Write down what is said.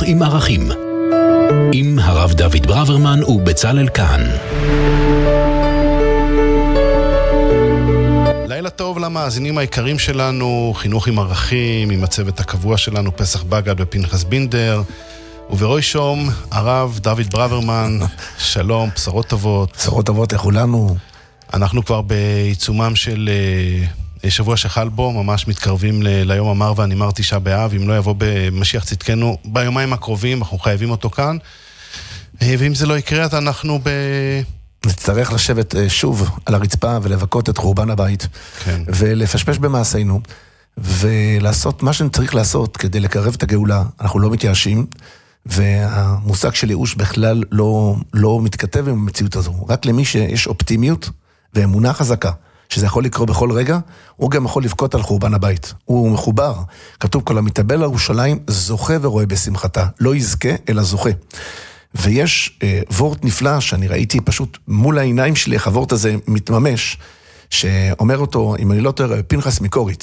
עם ערכים, עם הרב דוד ברוורמן ובצלאל כהן. לילה טוב למאזינים היקרים שלנו, חינוך עם ערכים, עם הצוות הקבוע שלנו, פסח בגד ופנחס בינדר, ובראשם הרב דוד ברוורמן. שלום, בשורות טובות. בשורות טובות לכולנו. אנחנו כבר בעיצומם של שבוע שחל בו, ממש מתקרבים ליום המר והנמר תשעה באב. אם לא יבוא במשיח צדקנו ביומיים הקרובים, אנחנו חייבים אותו כאן, ואם זה לא יקרה, אז אנחנו נצטרך לשבת שוב על הרצפה ולבכות את חורבן הבית, כן. ולפשפש במעשינו ולעשות מה שצריך לעשות כדי לקרב את הגאולה. אנחנו לא מתייאשים, והמושג של ייאוש בכלל לא מתכתב עם המציאות הזו. רק למי שיש אופטימיות ואמונה חזקה שזה יכול לקרות בכל רגע, הוא גם יכול לבכות על חורבן הבית. הוא מחובר. כתוב, כל המתאבל על ירושלים זוכה ורואה בשמחתה. לא יזכה אלא זוכה. ויש וורט נפלא שאני ראיתי פשוט מול העיניים שלי, איך הוורט הזה מתממש, שאומר אותו, אם אני לא טועה, פנחס מקוריץ,